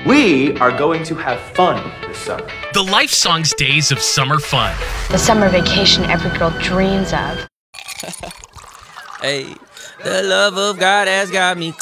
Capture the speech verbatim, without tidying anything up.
We are going to have fun this summer. The Life Songs Days of Summer Fun. The summer vacation every girl dreams of. Hey, the love of God has got me